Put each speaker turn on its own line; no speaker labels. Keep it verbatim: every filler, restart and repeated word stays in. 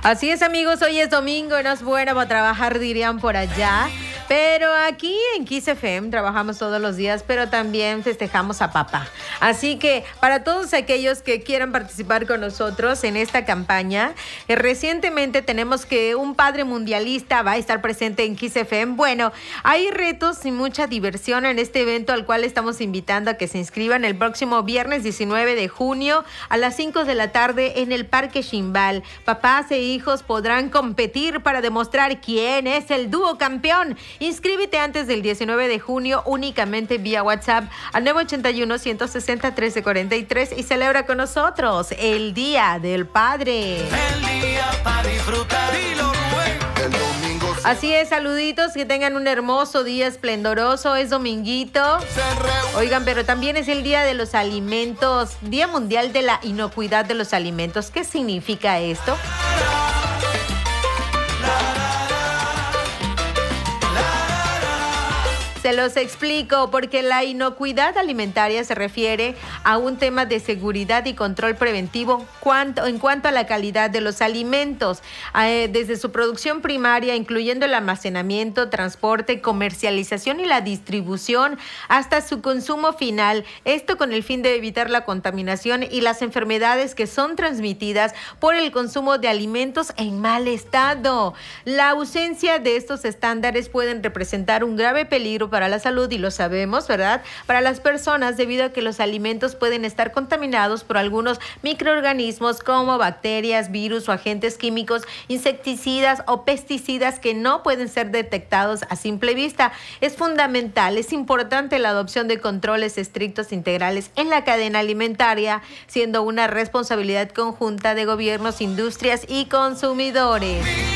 Así es, amigos, hoy es domingo y no es bueno para trabajar, dirían por allá. Pero aquí en Kiss F M trabajamos todos los días, pero también festejamos a papá. Así que para todos aquellos que quieran participar con nosotros en esta campaña, eh, recientemente tenemos que un padre mundialista va a estar presente en Kiss F M. Bueno, hay retos y mucha diversión en este evento al cual estamos invitando a que se inscriban el próximo viernes diecinueve de junio a las cinco de la tarde en el Parque Ximbal. Papás e hijos podrán competir para demostrar quién es el dúo campeón. Inscríbete antes del diecinueve de junio únicamente vía WhatsApp al nueve ochenta y uno, ciento sesenta, trece cuarenta y tres y celebra con nosotros el Día del Padre.
El día para disfrutar. Dilo, Rubén. El domingo.
Así es, saluditos, que tengan un hermoso día esplendoroso, es dominguito. Oigan, pero también es el Día de los Alimentos, Día Mundial de la Inocuidad de los Alimentos. ¿Qué significa esto? Se los explico, porque la inocuidad alimentaria se refiere a un tema de seguridad y control preventivo cuanto, en cuanto a la calidad de los alimentos, eh, desde su producción primaria, incluyendo el almacenamiento, transporte, comercialización y la distribución, hasta su consumo final. Esto con el fin de evitar la contaminación y las enfermedades que son transmitidas por el consumo de alimentos en mal estado. La ausencia de estos estándares pueden representar un grave peligro para para la salud, y lo sabemos, ¿verdad? Para las personas, debido a que los alimentos pueden estar contaminados por algunos microorganismos como bacterias, virus o agentes químicos, insecticidas o pesticidas que no pueden ser detectados a simple vista. Es fundamental, es importante la adopción de controles estrictos integrales en la cadena alimentaria, siendo una responsabilidad conjunta de gobiernos, industrias y consumidores.